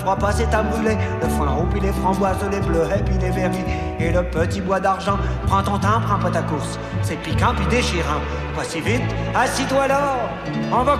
Trois pas c'est à brûler, le foin roux puis les framboises, les bleus et puis les vernis. Et le petit bois d'argent, prends ton temps, prends pas ta course. C'est piquant puis déchirant, pas si vite, assis-toi là, on va